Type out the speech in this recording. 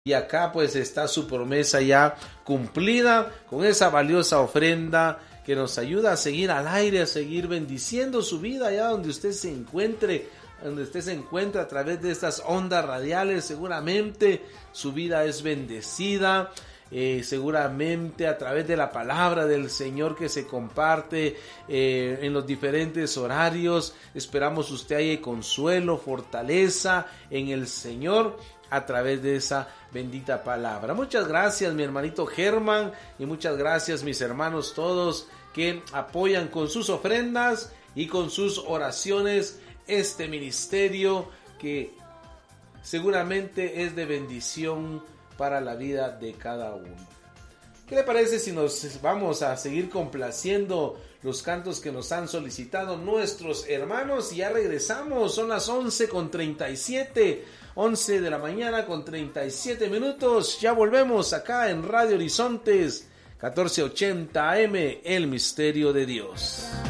Y acá pues está su promesa ya cumplida con esa valiosa ofrenda que nos ayuda a seguir al aire, a seguir bendiciendo su vida allá donde usted se encuentre, a través de estas ondas radiales. Seguramente su vida es bendecida. Seguramente a través de la palabra del Señor que se comparte en los diferentes horarios, esperamos usted haya consuelo, fortaleza en el Señor a través de esa bendita palabra. Muchas gracias, mi hermanito Germán, y muchas gracias, mis hermanos todos que apoyan con sus ofrendas y con sus oraciones este ministerio que seguramente es de bendición para la vida de cada uno. ¿Qué le parece si nos vamos a seguir complaciendo los cantos que nos han solicitado nuestros hermanos? Y ya regresamos, son las 11:37, 11 de la mañana con 37 minutos. Ya volvemos acá en Radio Horizontes 1480 AM, El Misterio de Dios.